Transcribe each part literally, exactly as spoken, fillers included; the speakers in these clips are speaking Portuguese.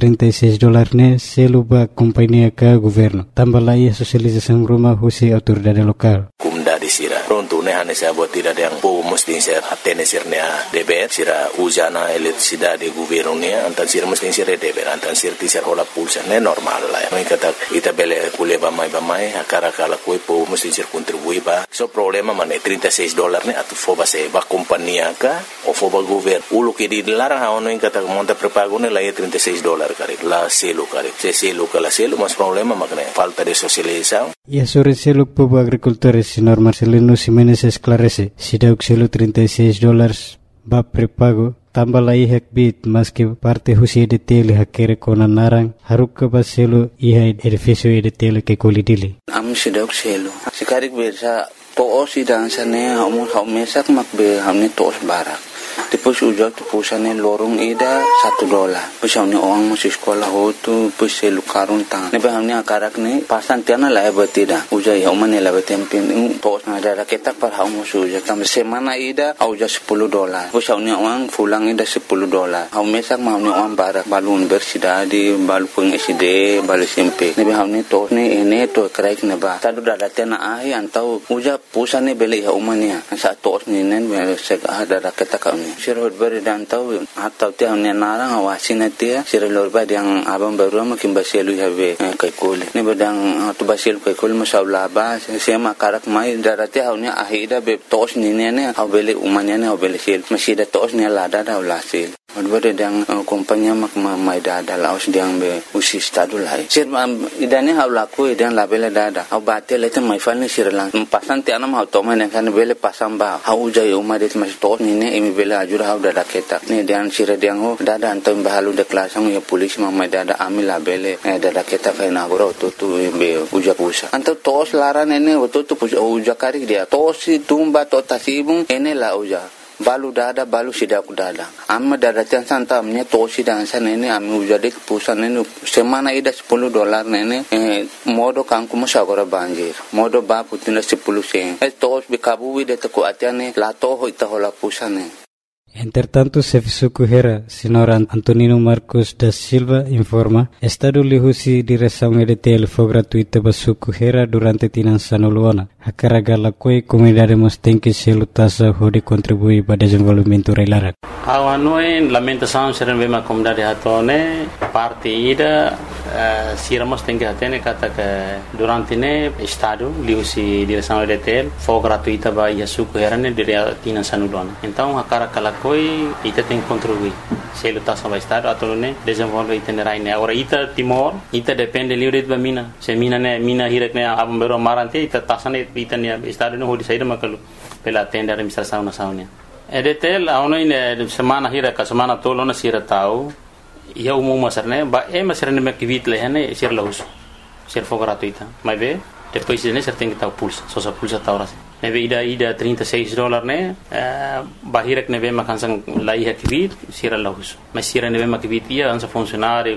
trinta e seis dólares ne selo ba companhia ka governo. Tambah lagi sosialisasi rumah husi autoridade lokal. Comunidade sira pronto ne hane sa botira yang po mesti ser atene sirne deber sira usana eletricidade governo ne antan sira mesti sira deber antan sira tisar hola pulsa ne normal la mai kata ita bele kuleba mai ba mai akara kala koi po mesti sir contribui ba so problema mane trinta e seis dólares ne atu foba se ba companhia ka o foba governo ulo que di lara ha ono kata monta prepago ne la trinta e seis dólares kare la selo kare se selo kala selo mas problema makne falta de socialização. E a sobre selo povo agricultores senhor Marcelino Ximenes esclarece si dauk selo trinta e seis dólares ba prepago tambah lagi hak bit mas que parte husi de tele hakere kona narang haruk ke ba selo iha edifício de tele que colidili am si dauk selo sikarik bersa to si dan sane hamu hamesak makbe hamne tos barak depois ujak tu pusane lorong ida satu dolar pusane orang masih sekolah hotu pusel karun tang ne hamne akarak ne pasan tiana la batida ujai homane la batempin tos na ada ketak par hamu suja kam semana ida auja sepuluh dolar pusane orang pulang ida sepuluh dolar hamesak hamne orang barak balun bersida di balu peng S D balu S M P ne hamne tos ne ene to kraik ne ba tadu dada tiana ahi antau uja pusane beli homane sa tos ne nen sek ada ketak sirot beri dan tahu atau tiang ni narang awasin dia sirot beri yang abang baru makin basilu habe kaikul ni bedang tu basilu kaikul masalah bah saya makarak mai darati haunya ahida be tos ni ni ni hau beli umanya ni hau beli sil masih ada tos ni lada dah ulasil Advare yang kompanya mak mai dada laos diang be usi stadu lai. Sir idane hau laku idan labele dada. Hau bate lete mai falni sir lang. Pasan ti anam hau toma ne kan bele pasam ba. Hau jai umade mas tos ni ne imi bele ajur hau dada keta. Ne dian sir diang ho dada antam bahalu de klasang ya polisi mai dada ami labele dada keta kai na gora tu tu be uja pusa. Antam tos laran ene tu tu uja kari dia. Tosi tumba to tasibung ene la uja. Balu dada balu sidak dada amma dada tiang santa amnya tosi dan sana ini ami ujade kepusan ini semana ida sepuluh dolar nene eh, modo kangku musagora banjir modo ba putina sepuluh sen eh tos bikabu wide teko atiane la toho ita hola pusane. Entretanto, Serviço Correia, senhor Antonino Marcos da Silva informa, Estado lihusi direção E D T L foi gratuita para Correia durante Tinançano Luana. A carga la coi comunidade mostém que se lutassa pode contribuir para o desenvolvimento reilarak. A noi lamentação ser uma comunidade hatone parte ida sira mostém que hatene kata que durante ne Estado lihusi direção E D T L foi gratuita para Iasu Correia ne dire Tinançano Luana. Então a carga koi ita tem contribuir se lutar sobre o estado atau ne desenvolver itinerai ne agora ita Timor ita depende livre de mina se mina ne mina hirak ne abam bero marante ita tasane ita ne estado ne hodi saída makalu pela tenda administração nacional E D T L auno ne semana hirak semana tolo na sira tau ia umum masarne ba e masarne me kivit le ne sir laus sir fo gratuita mas be depois ne ser tem que tau pulsa só sa pulsa tau ras neve ida ida trinta e seis dólares ne bahirak neve makan sang lai hakvit sira laus mas sira neve makvit ia ansa funcionário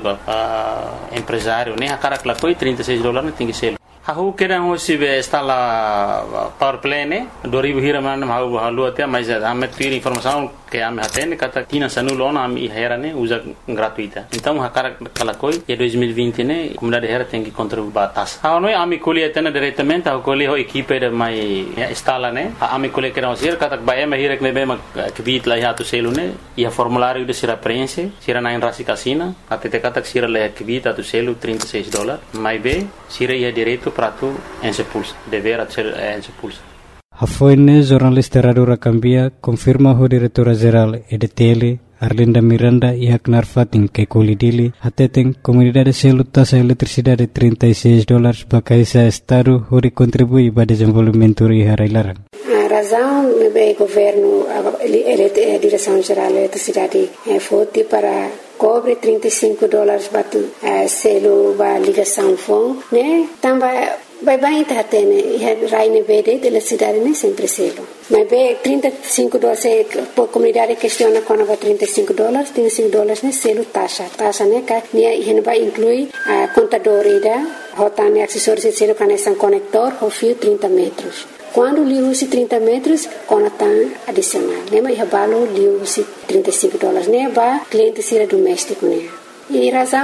empresário ne akarak la koi trinta e seis dólares ne tem que ser Hahu kira ho sibe instala power play ne dua ribu hira manam hahu halu atia mas ame tiri informação que ame hatene kata Tinançano Luana ame hera ne usa gratuita então hakara kala koi e dois mil e vinte ne comunidade hera tem que contribuir batas ha no ame colhe tena diretamente ha colhe ho equipe de mai instala ne ame colhe kira ho sir kata ba ame hira ne be ma kvit la hatu selu ne ia formulário de sira prense sira na rasi kasina até kata sira la kvit atu selu trinta e seis dólares mai be sira ia direito prato en se pulsa dever ser en se pulsa. A foine jornalista Radura Cambia confirma o diretora geral E D T L Arlinda Miranda e Aknar Fatin que colidili até tem comunidade se lutas a eletricidade trinta e seis dólares para caisa estado onde contribui para o desenvolvimento e harailaran. A razão do governo a direção geral da eletricidade é forte para cobre trinta e cinco dólares para selo para ligação fone, né? Também vai bem tá tendo e raine verde de eletricidade nem sempre selo. Mas bem trinta e cinco dólares por comunidade questiona quando vai trinta e cinco dólares, trinta e cinco dólares né selo taxa, taxa né que né vai incluir a contador ida, rotan acessórios de selo conexão conector, o fio trinta metros. Quando liu-se trinta metros, conectam adicional. Lembra que o valor liu-se trinta e cinco dólares, né? Para cliente ser doméstico, né? E razão